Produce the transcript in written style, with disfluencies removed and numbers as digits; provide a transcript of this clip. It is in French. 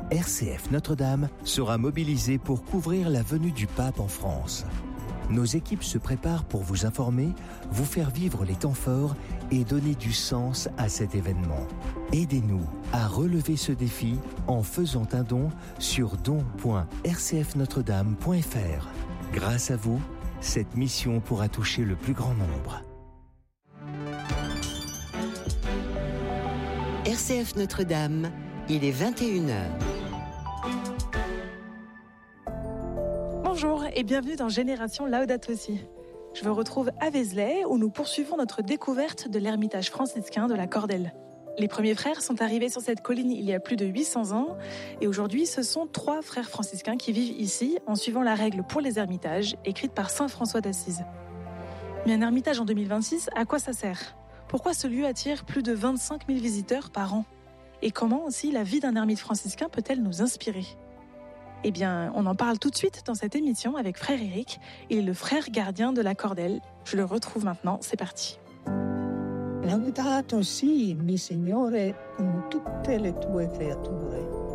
RCF Notre-Dame sera mobilisée pour couvrir la venue du pape en France. Nos équipes se préparent pour vous informer, vous faire vivre les temps forts et donner du sens à cet événement. Aidez-nous à relever ce défi en faisant un don sur don.rcfnotredame.fr. Grâce à vous, cette mission pourra toucher le plus grand nombre. RCF Notre-Dame, il est 21h. Bonjour et bienvenue dans Génération Laudato Si. Je vous retrouve à Vézelay où nous poursuivons notre découverte de l'ermitage franciscain de la Cordelle. Les premiers frères sont arrivés sur cette colline il y a plus de 800 ans et aujourd'hui ce sont 3 frères franciscains qui vivent ici en suivant la règle pour les ermitages écrite par saint François d'Assise. Mais un ermitage en 2026, à quoi ça sert ? Pourquoi ce lieu attire plus de 25 000 visiteurs par an ? Et comment aussi la vie d'un ermite franciscain peut-elle nous inspirer ? Eh bien, on en parle tout de suite dans cette émission avec frère Éric. Il est le frère gardien de la Cordelle. Je le retrouve maintenant, c'est parti. Laudato si, mi Signore, con tutte le tue creature.